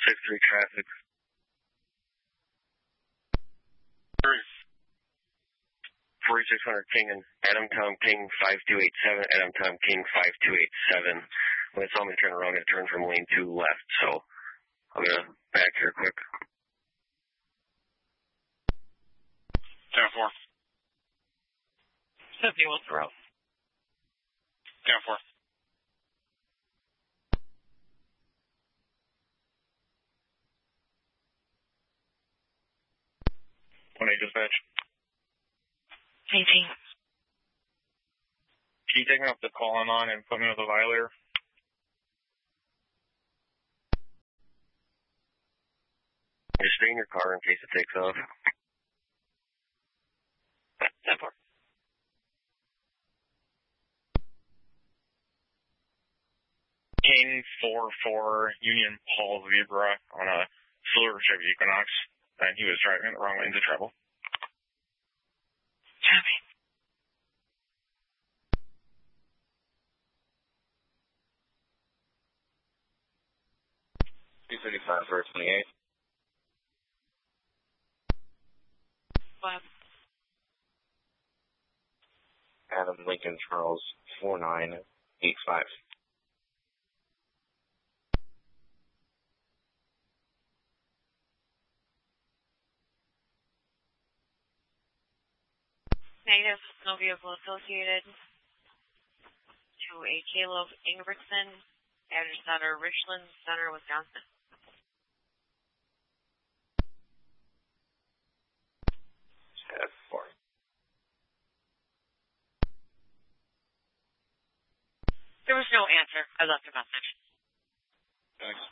6-3 traffic. 4600 King and Adam Tom King 5287, Adam Tom King 5287. When I saw me turn around, I turned from lane 2 left, so I'm going to back here quick. 10-4. 71 route. 10-4. 1-8 dispatch. 18. Can you take me off the call I'm on and put me with a violator? Just stay in your car in case it takes off. 10-4. King 4-4 Union Paul Zebra on a silver Chevy Equinox, and he was driving the wrong lanes of travel. Copy. 235 for 28. What? Adam Lincoln Charles 4985. Negative, no vehicle associated to a Caleb Ingebrigtsen, address center, Richland Center, Wisconsin. There was no answer. I left a message. Thanks.